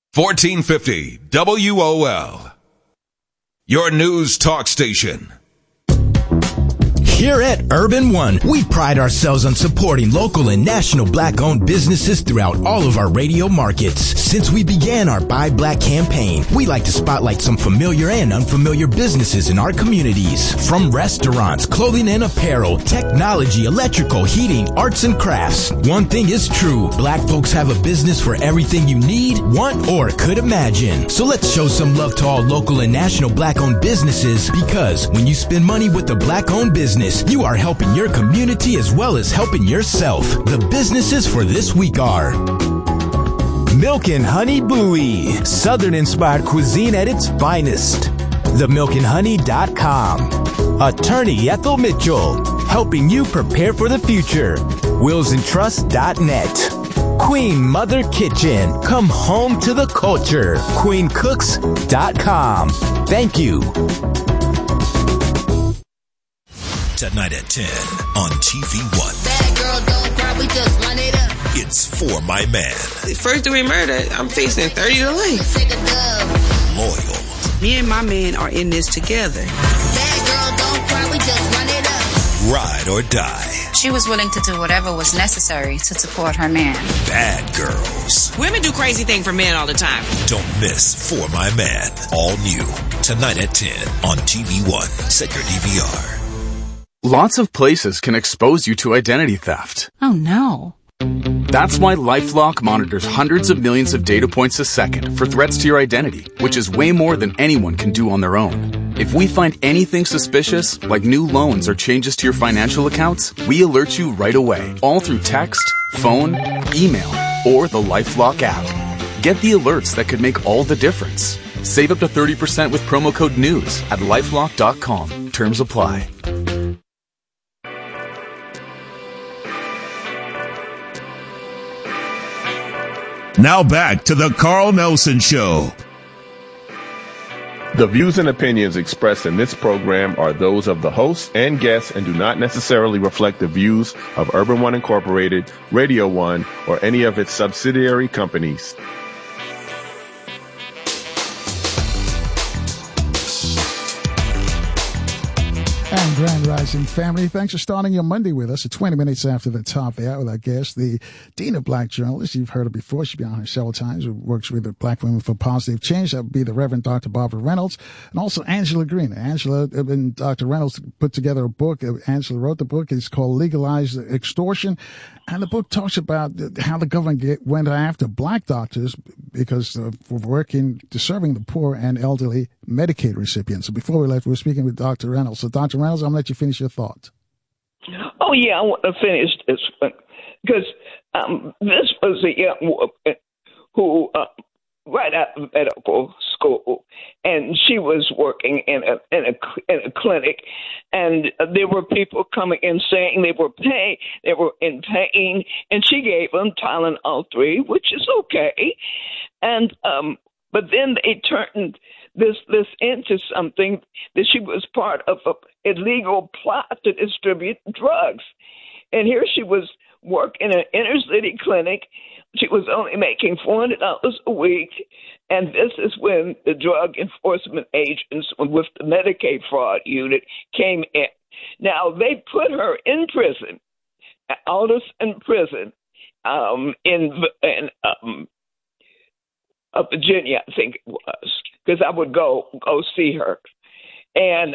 1450 WOL. Your news talk station. Here at Urban One, we pride ourselves on supporting local and national Black-owned businesses throughout all of our radio markets. Since we began our Buy Black campaign, we like to spotlight some familiar and unfamiliar businesses in our communities. From restaurants, clothing and apparel, technology, electrical, heating, arts and crafts. One thing is true, Black folks have a business for everything you need, want, or could imagine. So let's show some love to all local and national Black-owned businesses, because when you spend money with a Black-owned business, you are helping your community as well as helping yourself. The businesses for this week are Milk and Honey Bowie, Southern-inspired cuisine at its finest. TheMilkandHoney.com. Attorney Ethel Mitchell, helping you prepare for the future. WillsandTrust.net. Queen Mother Kitchen, come home to the culture. QueenCooks.com. Thank you. Tonight at 10 on TV1. Bad girl, don't cry, we just run it up. It's For My Man. First degree murder, I'm facing 30 to life. Loyal. Me and my man are in this together. Bad girl, don't cry, we just run it up. Ride or die. She was willing to do whatever was necessary to support her man. Bad girls. Women do crazy things for men all the time. Don't miss For My Man. All new. Tonight at 10 on TV1. Set your DVR. Lots of places can expose you to identity theft. Oh no. That's why LifeLock monitors hundreds of millions of data points a second for threats to your identity, which is way more than anyone can do on their own. If we find anything suspicious, like new loans or changes to your financial accounts, we alert you right away, all through text, phone, email, or the LifeLock app. Get the alerts that could make all the difference. Save up to 30% with promo code NEWS at LifeLock.com. Terms apply. Now back to the Carl Nelson Show. The views and opinions expressed in this program are those of the host and guests and do not necessarily reflect the views of Urban One Incorporated, Radio One, or any of its subsidiary companies. And Grand Rising family, thanks for starting your Monday with us at 20 minutes after the top of the hour with our guest, the Dean of Black journalist. You've heard her before. She's been on here several times. Who works with the Black Women for Positive Change. That would be the Reverend Dr. Barbara Reynolds. And also Angela Green. Angela and Dr. Reynolds put together a book. Angela wrote the book. It's called Legalized Extortion. And the book talks about how the government went after black doctors because of working to serving the poor and elderly Medicaid recipients. So before we left, we were speaking with Dr. Reynolds. So Dr. Reynolds, I'm going to let you finish your thoughts. Oh, yeah, I want to finish this one because this was a young woman who, right out of medical school, and she was working in a clinic, and there were people coming in saying they were in pain, and she gave them Tylenol 3, which is okay, and but then they turned this into something that she was part of an illegal plot to distribute drugs. And here she was working in an inner city clinic. She was only making $400 a week. And this is when the drug enforcement agents with the Medicaid fraud unit came in. Now, they put her in prison, Alderson Prison, in Virginia, I think it was, because I would go see her, and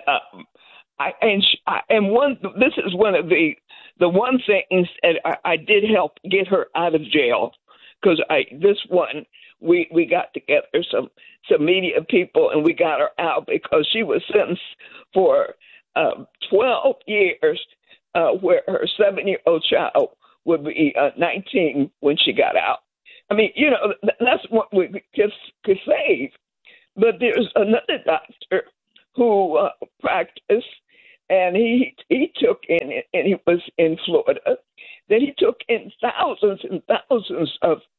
this is one of the one things that I did help get her out of jail, because we got together some media people and we got her out because she was sentenced for 12 years, where her 7-year-old child would be 19 when she got out. I mean, that's what we could save. But there's another doctor who practiced, and he took in, and he was in Florida, that he took in thousands and thousands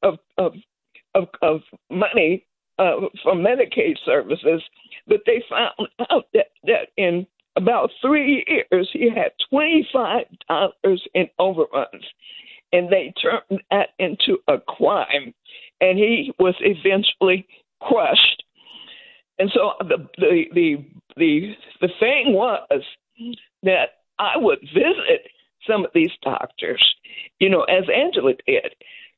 of money from Medicaid services. But they found out that in about 3 years, he had $25 in overruns, and they turned that into a crime, and he was eventually crushed. And so the thing was that I would visit some of these doctors, as Angela did.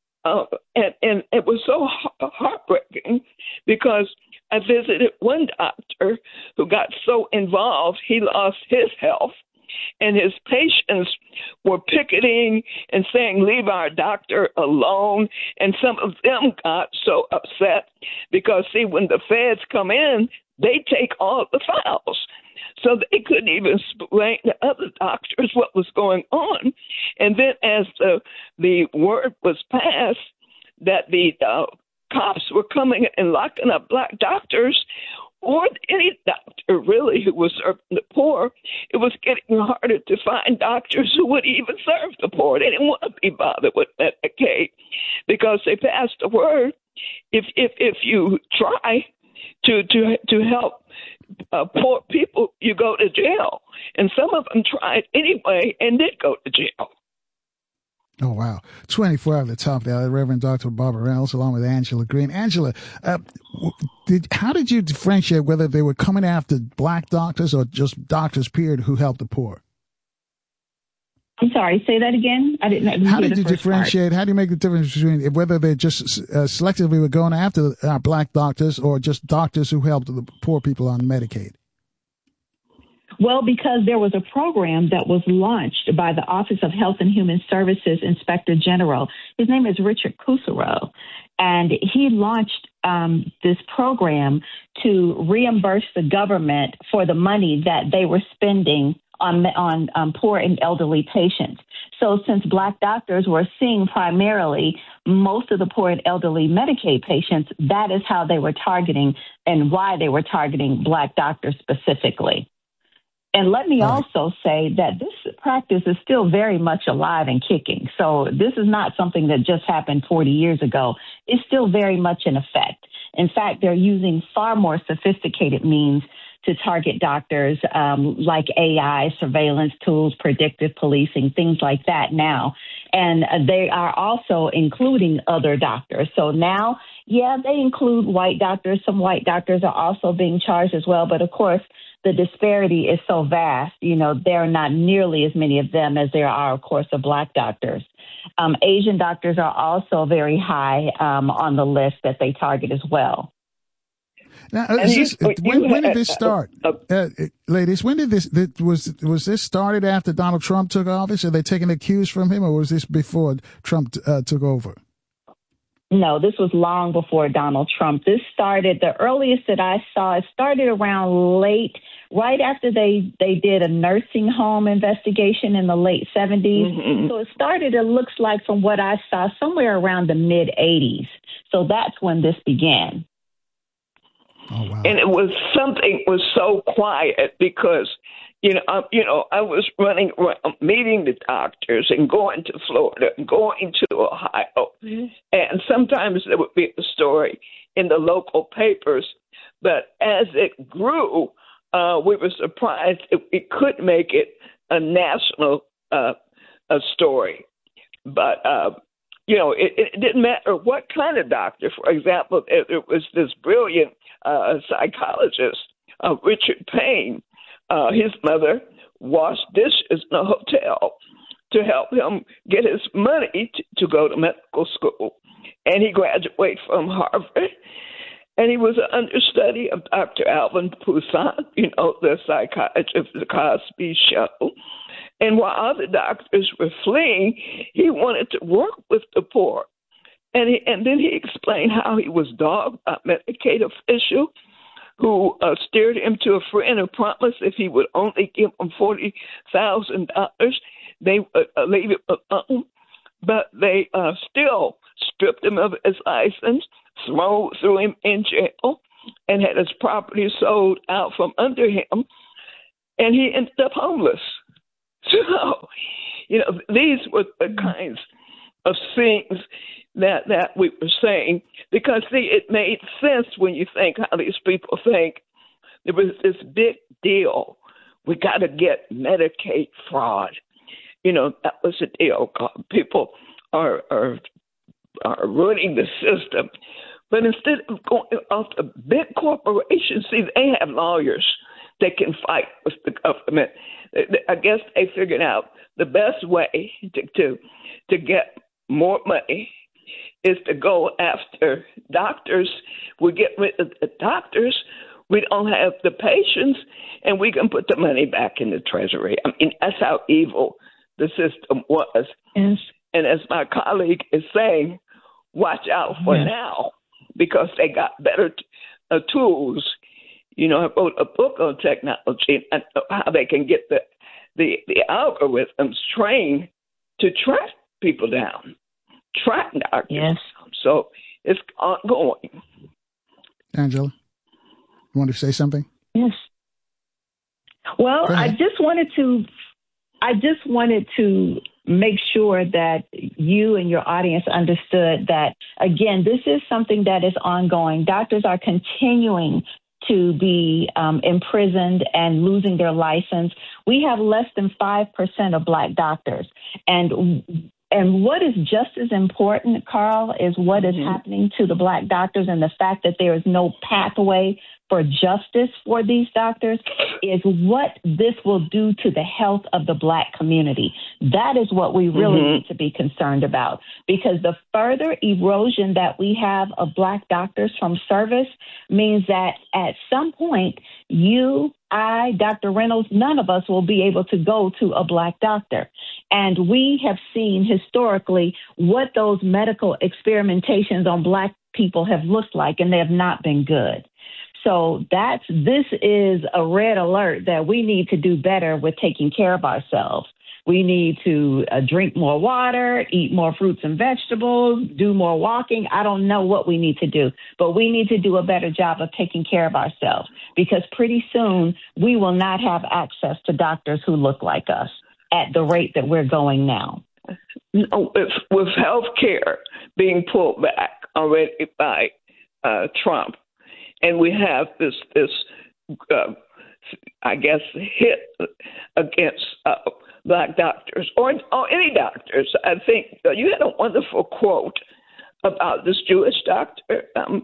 And it was so heartbreaking because I visited one doctor who got so involved he lost his health, and his patients were picketing and saying, "Leave our doctor alone." And some of them got so upset because, see, when the feds come in, they take all the files. So they couldn't even explain to other doctors what was going on. And then as the word was passed that the cops were coming and locking up black doctors, or any doctor really who was serving the poor, it was getting harder to find doctors who would even serve the poor. They didn't want to be bothered with Medicaid because they passed the word. If you try to help poor people, you go to jail. And some of them tried anyway and did go to jail. Oh, wow. 24 at the top there, Reverend Dr. Barbara Reynolds, along with Angela Green. Angela, how did you differentiate whether they were coming after black doctors or just doctors, period, who helped the poor? I'm sorry, say that again? I didn't How did you differentiate? How do you make the difference between whether they just selectively were going after black doctors or just doctors who helped the poor people on Medicaid? Well, because there was a program that was launched by the Office of Health and Human Services Inspector General. His name is Richard Cousireau, and he launched this program to reimburse the government for the money that they were spending on poor and elderly patients. So since black doctors were seeing primarily most of the poor and elderly Medicaid patients, that is how they were targeting and why they were targeting black doctors specifically. And let me also say that this practice is still very much alive and kicking. So this is not something that just happened 40 years ago. It's still very much in effect. In fact, they're using far more sophisticated means to target doctors, like AI, surveillance tools, predictive policing, things like that now. And they are also including other doctors. So now, yeah, they include white doctors. Some white doctors are also being charged as well. But of course, the disparity is so vast. There are not nearly as many of them as there are, of course, of black doctors. Asian doctors are also very high on the list that they target as well. Now, when did this start, ladies? When did this was this started after Donald Trump took office? Are they taking the cues from him, or was this before Trump took over? No, this was long before Donald Trump. This started, the earliest that I saw, it started around right after they did a nursing home investigation in the late 70s. Mm-hmm. So it started, it looks like, from what I saw, somewhere around the mid-80s. So that's when this began. Oh, wow. And it was something was so quiet because, I was running around meeting the doctors and going to Florida and going to Ohio. And sometimes there would be a story in the local papers. But as it grew, we were surprised it could make it a national a story. But, it didn't matter what kind of doctor. For example, there was this brilliant psychologist, Richard Payne. His mother washed dishes in a hotel to help him get his money to go to medical school. And he graduated from Harvard. And he was an understudy of Dr. Alvin Toussaint, the psychiatrist of the Cosby Show. And while other doctors were fleeing, he wanted to work with the poor. And then he explained how he was dogged by a Medicaid official who steered him to a friend and promised if he would only give him $40,000, they would leave him alone. But they still stripped him of his license, threw him in jail, and had his property sold out from under him, and he ended up homeless. So, these were the kinds of things that we were saying, because, see, it made sense when you think how these people think. There was this big deal we got to get Medicaid fraud. You know, that was the deal. People are ruining the system. But instead of going after big corporations, see, they have lawyers that can fight with the government. I guess they figured out the best way to get more money is to go after doctors. We get rid of the doctors, we don't have the patients, and we can put the money back in the treasury. I mean, that's how evil the system was. Yes. And as my colleague is saying, watch out for now, because they got better tools. You know, I wrote a book on technology and how they can get the algorithms trained to track people down, track doctors. Yes. So it's ongoing. Angela, you want to say something? Yes. Well, I just wanted to make sure that you and your audience understood that, again, this is something that is ongoing. Doctors are continuing to be imprisoned and losing their license. We have less than 5% of Black doctors. And what is just as important, Carl, is what is happening to the Black doctors, and the fact that there is no pathway for justice for these doctors is what this will do to the health of the Black community. That is what we really need to be concerned about, because the further erosion that we have of Black doctors from service means that at some point, you, I, Dr. Reynolds, none of us will be able to go to a Black doctor. And we have seen historically what those medical experimentations on Black people have looked like, and they have not been good. So this is a red alert that we need to do better with taking care of ourselves. We need to drink more water, eat more fruits and vegetables, do more walking. I don't know what we need to do, but we need to do a better job of taking care of ourselves, because pretty soon we will not have access to doctors who look like us at the rate that we're going now. No, with health care being pulled back already by Trump, and we have this I guess, hit against Black doctors or any doctors. I think you had a wonderful quote about this Jewish doctor,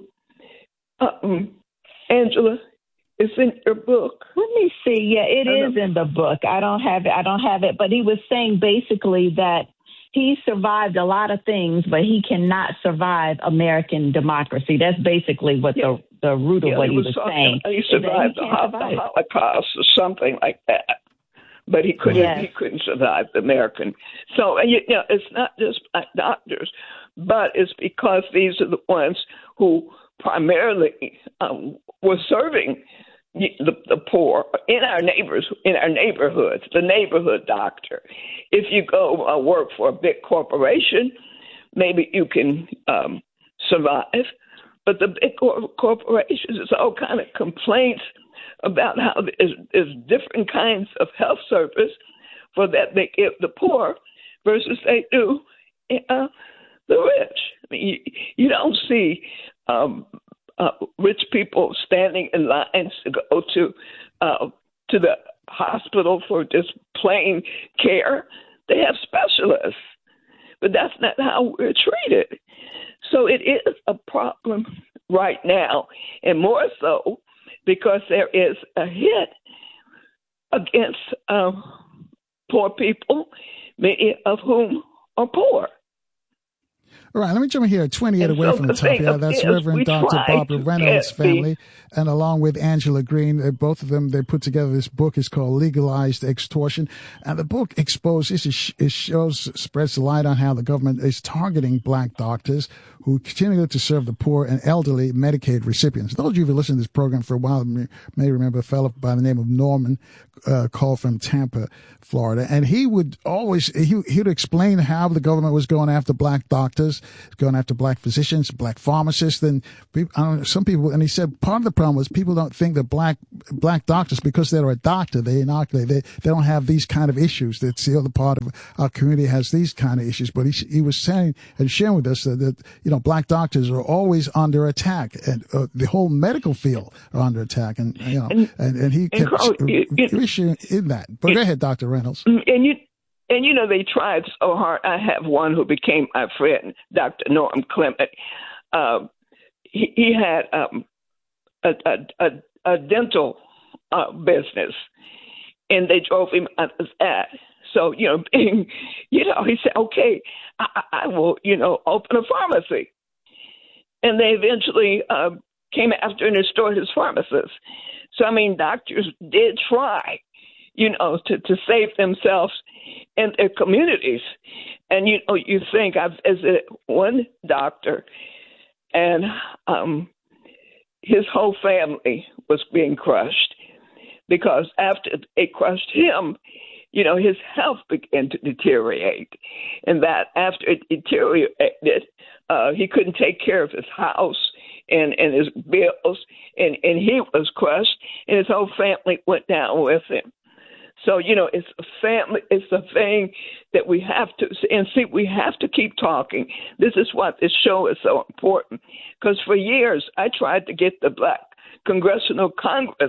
Angela. It's in your book. Let me see. Yeah, it is in the book. I don't have it. But he was saying basically that he survived a lot of things, but he cannot survive American democracy. That's basically what the root of what he was saying. He survived the Holocaust or something like that, but he couldn't. He couldn't survive the American. So it's not just Black doctors, but it's because these are the ones who primarily were serving the poor in our neighborhoods, the neighborhood doctor. If you go work for a big corporation, maybe you can survive. But the big corporations, there's all kind of complaints about how there's different kinds of health service for that they give the poor versus they do the rich. I mean, you don't see rich people standing in lines to go to the hospital for just plain care. They have specialists, but that's not how we're treated. So it is a problem right now, and more so because there is a hit against poor people, many of whom are poor. All right, let me jump in here 28 away from the top. Yeah, that's Reverend Dr. Barbara Reynolds' family, and along with Angela Green, both of them, they put together this book. It's called Legalized Extortion. And the book spreads the light on how the government is targeting Black doctors who continue to serve the poor and elderly Medicaid recipients. Those of you who have listened to this program for a while may remember a fellow by the name of Norman called from Tampa, Florida. And he would always, he would explain how the government was going after Black doctors, going after Black physicians, Black pharmacists, and some people, and he said part of the problem was people don't think that Black doctors, because they're a doctor, they inoculate, they don't have these kind of issues. That's the other part of our community has these kind of issues. But he was saying and sharing with us that black doctors are always under attack, and the whole medical field are under attack, and he kept issuing in that. But go ahead, Dr. Reynolds. And they tried so hard. I have one who became my friend, Dr. Norm Clement. He had a dental business, and they drove him out of that. So, he said, okay, I will, open a pharmacy. And they eventually came after and restored his pharmacist. So, doctors did try, to save themselves and their communities. And, you think, I've visited one doctor, and his whole family was being crushed, because after they crushed him, his health began to deteriorate. And that after it deteriorated, he couldn't take care of his house and his bills, and he was crushed, and his whole family went down with him. So, it's a family, it's a thing that we have to, and see, we have to keep talking. This is what this show is so important, because for years I tried to get the Black Congressional Congress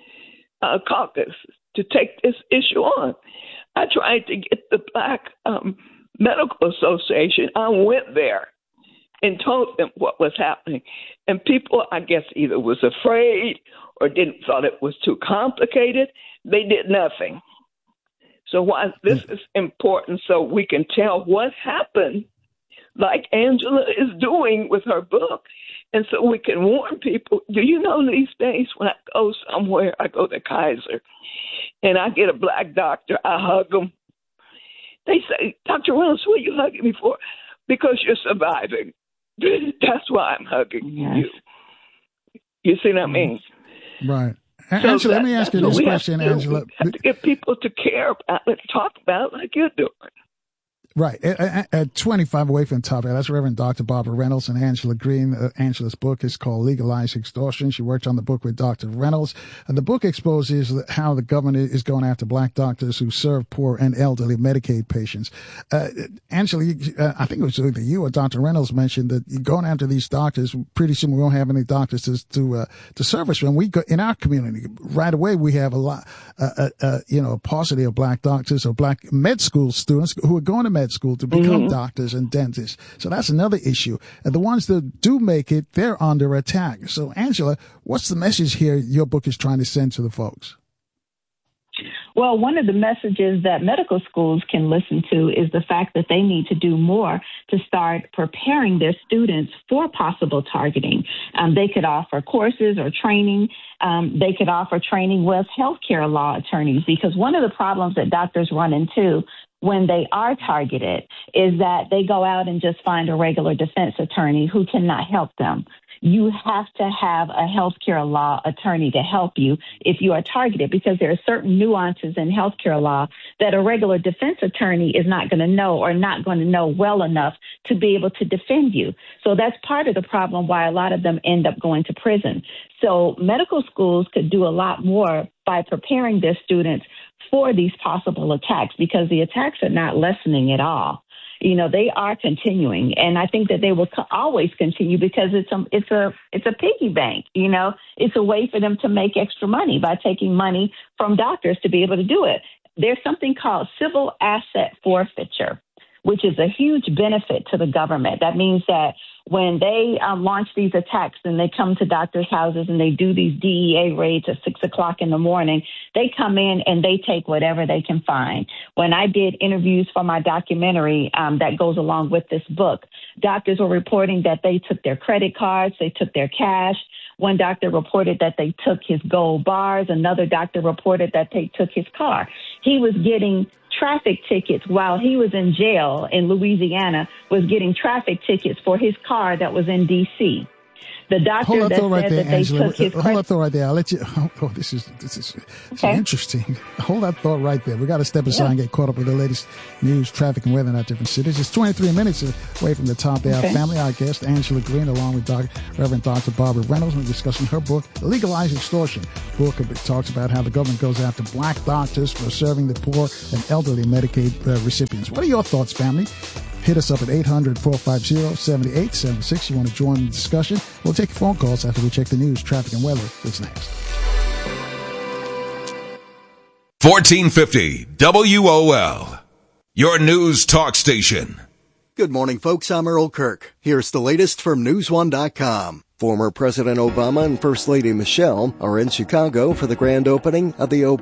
caucus to take this issue on. I tried to get the Black Medical Association. I went there and told them what was happening. And people, I guess, either was afraid or thought it was too complicated. They did nothing. So why this is important, so we can tell what happened, like Angela is doing with her book, and so we can warn people. Do you know these days when I go somewhere, I go to Kaiser, and I get a black doctor, I hug them. They say, Dr. Reynolds, what are you hugging me for? Because you're surviving. That's why I'm hugging you. You see what I mean? Right. Angela, let me ask you this question, Angela. We have to get people to care about it, talk about it like you're doing. Right. At 25 away from the topic, that's Reverend Dr. Barbara Reynolds and Angela Green. Angela's book is called Legalize Extortion. She worked on the book with Dr. Reynolds. And the book exposes how the government is going after black doctors who serve poor and elderly Medicaid patients. Angela, I think it was either you or Dr. Reynolds mentioned that you're going after these doctors. Pretty soon we won't have any doctors to service. When we go in our community, right away we have a lot, a paucity of black doctors or black med school students who are going to med school to become doctors and dentists. So that's another issue. And the ones that do make it, they're under attack. So, Angela, what's the message here your book is trying to send to the folks? Well, one of the messages that medical schools can listen to is the fact that they need to do more to start preparing their students for possible targeting. They could offer courses or training. They could offer training with healthcare law attorneys, because one of the problems that doctors run into when they are targeted is that they go out and just find a regular defense attorney who cannot help them. You have to have a healthcare law attorney to help you if you are targeted, because there are certain nuances in healthcare law that a regular defense attorney is not going to know or not going to know well enough to be able to defend you. So that's part of the problem why a lot of them end up going to prison. So medical schools could do a lot more by preparing their students for these possible attacks, because the attacks are not lessening at all. They are continuing, and I think that they will always continue, because it's a piggy bank. It's a way for them to make extra money by taking money from doctors to be able to do it. There's something called civil asset forfeiture, which is a huge benefit to the government. That means that when they launch these attacks and they come to doctors' houses and they do these DEA raids at 6 o'clock in the morning, they come in and they take whatever they can find. When I did interviews for my documentary that goes along with this book, doctors were reporting that they took their credit cards, they took their cash. One doctor reported that they took his gold bars. Another doctor reported that they took his car. He was getting traffic tickets while he was in jail in Louisiana, was getting traffic tickets for his car that was in D.C. The doctor that said that they took his hold that thought right there. I'll let you. Oh, this is okay. Interesting. Hold that thought right there. We got to step aside and get caught up with the latest news, traffic, and weather in our different cities. It's 23 minutes away from the top of our family. Our guest, Angela Green, along with Reverend Dr. Barbara Reynolds, we're discussing her book, Legalize Extortion. The book talks about how the government goes after black doctors for serving the poor and elderly Medicaid recipients. What are your thoughts, family? Hit us up at 800-450-7876. You want to join the discussion? We'll take phone calls after we check the news, traffic, and weather. What's next? 1450 WOL, your news talk station. Good morning, folks. I'm Earl Kirk. Here's the latest from NewsOne.com. Former President Obama and First Lady Michelle are in Chicago for the grand opening of the